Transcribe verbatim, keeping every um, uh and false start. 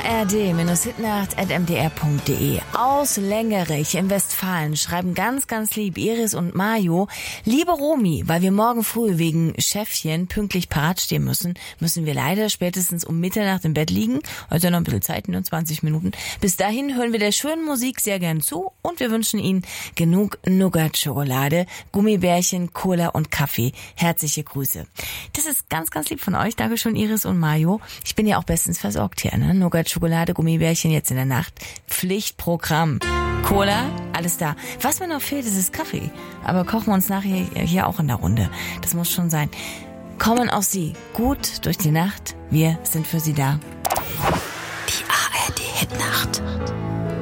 r d Hitnacht at m d r punkt d e. Aus Längerich in Westfalen schreiben ganz, ganz lieb Iris und Mario: Liebe Romy, weil wir morgen früh wegen Chefchen pünktlich parat stehen müssen, müssen wir leider spätestens um Mitternacht im Bett liegen. Also noch ein bisschen Zeit, nur zwanzig Minuten. Bis dahin hören wir der schönen Musik sehr gern zu und wir wünschen Ihnen genug Nougat-Schokolade, Gummibärchen, Cola und Kaffee. Herzliche Grüße. Das ist ganz, ganz lieb von euch. Dankeschön, Iris und Mario. Ich bin ja auch bestens versorgt hier, ne? Nougat, Schokolade, Gummibärchen jetzt in der Nacht. Pflichtprogramm. Cola, alles da. Was mir noch fehlt, ist das Kaffee. Aber kochen wir uns nachher hier auch in der Runde. Das muss schon sein. Kommen auch Sie gut durch die Nacht. Wir sind für Sie da.